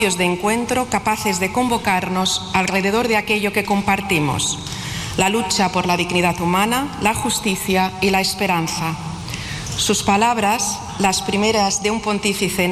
de encuentro capaces de convocarnos alrededor de aquello que compartimos: la lucha por la dignidad humana, la justicia y la esperanza. Sus palabras, las primeras de un pontífice